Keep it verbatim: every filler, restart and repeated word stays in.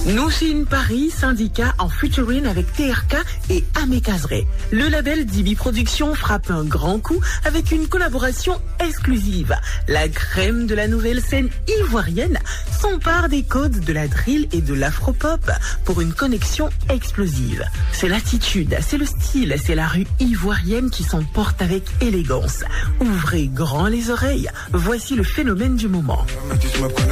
Nouchine Paris, syndicat en featuring avec T R K et Amé Kazré. Le label Dibi Productions frappe un grand coup avec une collaboration exclusive. La crème de la nouvelle scène ivoirienne s'empare des codes de la drill et de l'afropop pour une connexion explosive. C'est l'attitude, c'est le style, c'est la rue ivoirienne qui s'emporte avec élégance. Ouvrez grand les oreilles, voici le phénomène du moment.